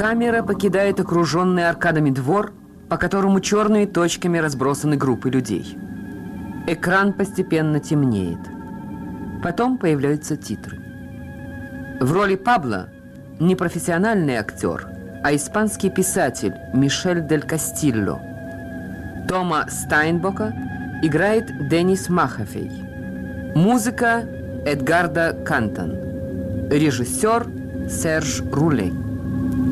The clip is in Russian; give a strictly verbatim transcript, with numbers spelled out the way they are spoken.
Камера покидает окруженный аркадами двор, по которому черными точками разбросаны группы людей. Экран постепенно темнеет. Потом появляются титры. В роли Пабло не профессиональный актер, а испанский писатель Мишель дель Кастилло. Тома Стайнбока играет Денис Махафей. Музыка Эдгарда Кантон. Режиссер Серж Руле.